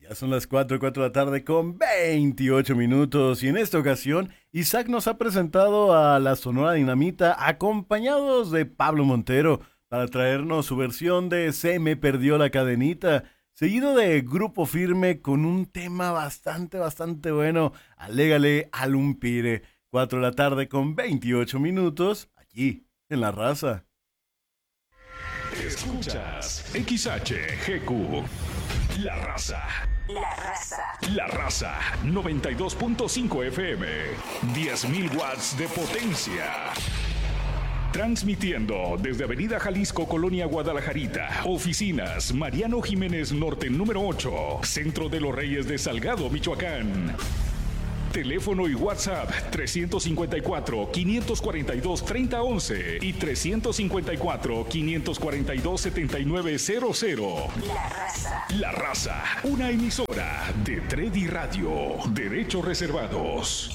Ya son las 4 de la tarde con 28 minutos y en esta ocasión Isaac nos ha presentado a la Sonora Dinamita acompañados de Pablo Montero para traernos su versión de Se me perdió la cadenita, seguido de Grupo Firme con un tema bastante bueno, Alégale al Umpire. 4 de la tarde con 28 minutos aquí en La Raza. Escuchas XHGQ, La Raza. La Raza. La Raza, 92.5 FM, 10.000 watts de potencia. Transmitiendo desde Avenida Jalisco, Colonia Guadalajarita. Oficinas, Mariano Jiménez Norte, número 8, Centro de los Reyes de Salgado, Michoacán. Teléfono y WhatsApp 354-542-3011 y 354-542-7900. La Raza. La Raza, una emisora de Tredi Radio. Derechos reservados.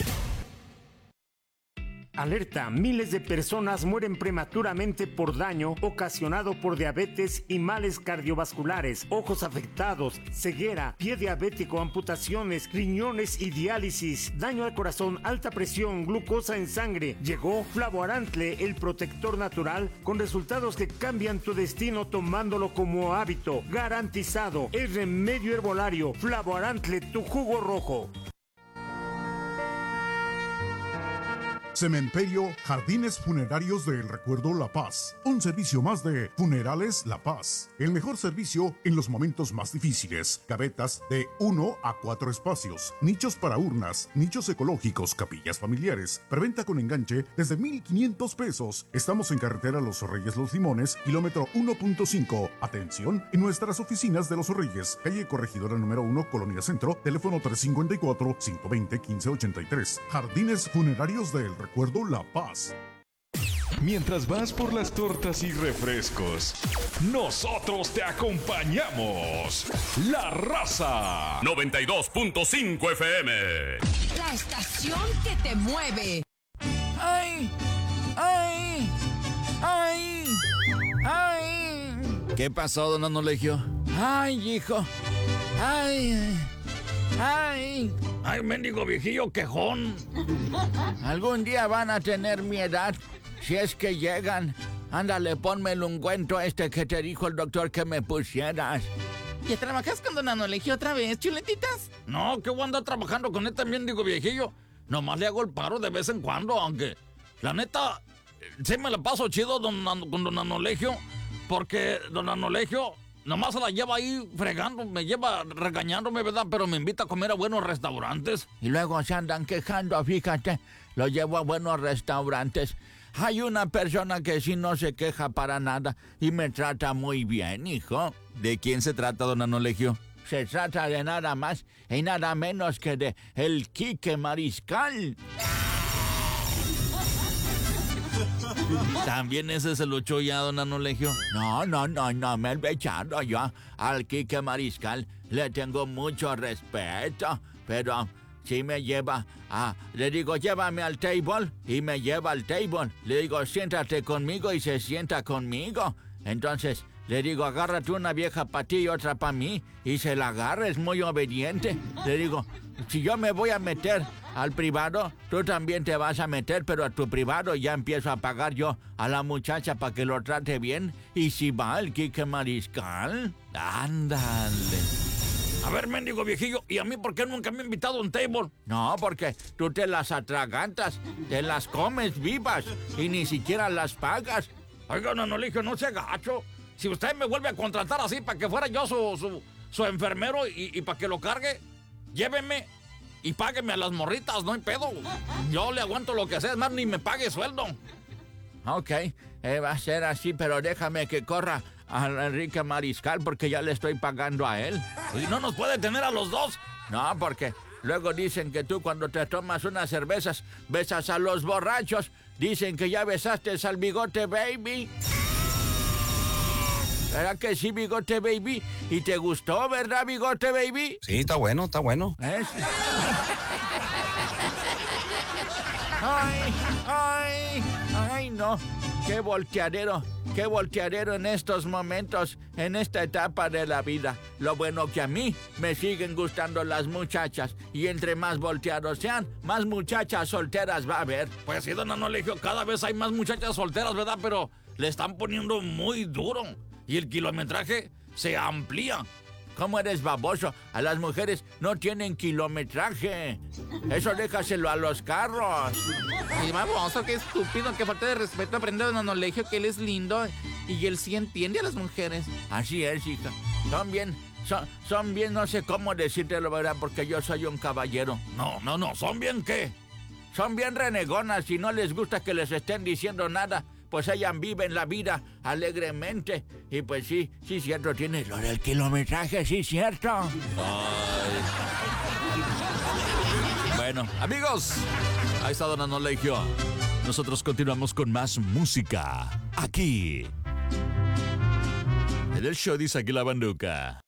Alerta, miles de personas mueren prematuramente por daño ocasionado por diabetes y males cardiovasculares, ojos afectados, ceguera, pie diabético, amputaciones, riñones y diálisis, daño al corazón, alta presión, glucosa en sangre. Llegó Flavoarantle, el protector natural, con resultados que cambian tu destino tomándolo como hábito. Garantizado, es remedio herbolario. Flavoarantle, tu jugo rojo. Cementerio Jardines Funerarios del Recuerdo La Paz. Un servicio más de Funerales La Paz. El mejor servicio en los momentos más difíciles. Gavetas de 1 a 4 espacios. Nichos para urnas. Nichos ecológicos. Capillas familiares. Preventa con enganche desde 1,500 pesos. Estamos en carretera Los Reyes Los Limones, kilómetro 1.5. Atención en nuestras oficinas de Los Reyes. Calle Corregidora número 1, Colonia Centro. Teléfono 354-520-1583. Jardines Funerarios del Recuerdo La Paz. Mientras vas por las tortas y refrescos, nosotros te acompañamos. La Raza 92.5 FM. La estación que te mueve. ¡Ay! ¡Ay! ¡Ay! ¡Ay! ¿Qué pasó, don Anolegio? ¡Ay, hijo! ¡Ay! ¡Ay! ¡Ay, mendigo viejillo quejón! Algún día van a tener mi edad, si es que llegan. Ándale, ponme el ungüento este que te dijo el doctor que me pusieras. ¿Ya trabajas con don Anolegio otra vez, chuletitas? No, que voy a andar trabajando con este mendigo viejillo. Nomás le hago el paro de vez en cuando, aunque la neta, sí me la paso chido con don Anolegio, porque don Anolegio nomás se la lleva ahí fregando, me lleva regañándome, ¿verdad? Pero me invita a comer a buenos restaurantes. Y luego se andan quejando, fíjate, lo llevo a buenos restaurantes. Hay una persona que sí no se queja para nada y me trata muy bien, hijo. ¿De quién se trata, don Anolegio? Se trata de nada más y nada menos que de el Quique Mariscal. ¿También ese se lo echó ya, don Anolegio? No, me he echado yo al Quique Mariscal. Le tengo mucho respeto, pero si me lleva le digo, llévame al table, y me lleva al table. Le digo, siéntate conmigo, y se sienta conmigo. Entonces le digo, agárrate una vieja para ti y otra para mí, y se la agarra, es muy obediente. Le digo, si yo me voy a meter al privado, tú también te vas a meter, pero a tu privado ya empiezo a pagar yo a la muchacha para que lo trate bien. Y si va el Quique Mariscal, ándale. A ver, mendigo viejillo, ¿y a mí por qué nunca me ha invitado a un table? No, porque tú te las atragantas, te las comes vivas y ni siquiera las pagas. Oiga, don Anolegio, no sea gacho. Si usted me vuelve a contratar así para que fuera yo su enfermero y para que lo cargue, lléveme y págueme a las morritas, no hay pedo. Yo le aguanto lo que sea, es más, ni me pague sueldo. Ok, va a ser así, pero déjame que corra a Enrique Mariscal porque ya le estoy pagando a él. ¿Y no nos puede tener a los dos? No, porque luego dicen que tú cuando te tomas unas cervezas besas a los borrachos. Dicen que ya besaste al Bigote Baby. ¿Verdad que sí, Bigote Baby? ¿Y te gustó, verdad, Bigote Baby? Sí, está bueno, está bueno. Ay, no, qué volteadero qué volteadero en estos momentos, en esta etapa de la vida. Lo bueno que a mí me siguen gustando las muchachas, y entre más volteados sean, más muchachas solteras va a haber. Pues sí, don Anolegio, cada vez hay más muchachas solteras, ¿verdad? Pero le están poniendo muy duro y el kilometraje se amplía. ¿Cómo eres baboso? A las mujeres no tienen kilometraje. Eso déjaselo a los carros. Ay, baboso, qué estúpido, qué falta de respeto. Aprende don Anolegio que él es lindo y él sí entiende a las mujeres. Así es, hija. Son bien, no sé cómo decírtelo, ¿verdad? Porque yo soy un caballero. No, ¿son bien qué? Son bien renegonas y no les gusta que les estén diciendo nada. Pues ellas viven la vida alegremente. Y pues sí, cierto, tiene lo del kilometraje, sí, cierto. Ay. Bueno, amigos, ahí está don Anolegio. Nosotros continuamos con más música aquí en el show de Isaac y la Banduca.